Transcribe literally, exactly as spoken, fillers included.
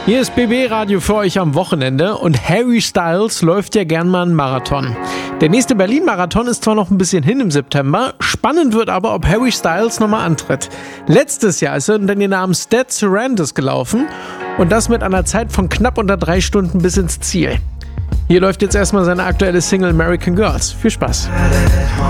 Hier ist B B Radio für euch am Wochenende und Harry Styles läuft ja gern mal einen Marathon. Der nächste Berlin-Marathon ist zwar noch ein bisschen hin im September, spannend wird aber, ob Harry Styles nochmal antritt. Letztes Jahr ist er unter dem Namen Stat Surrenders gelaufen und das mit einer Zeit von knapp unter drei Stunden bis ins Ziel. Hier läuft jetzt erstmal seine aktuelle Single American Girls. Viel Spaß.